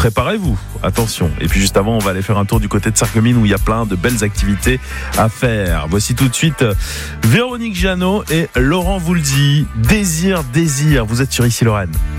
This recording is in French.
préparez-vous, attention. Et puis juste avant, on va aller faire un tour du côté de Sarreguemines où il y a plein de belles activités à faire. Voici tout de suite Véronique Jeannot et Laurent Voulzy. Désir, vous êtes sur Ici Lorraine.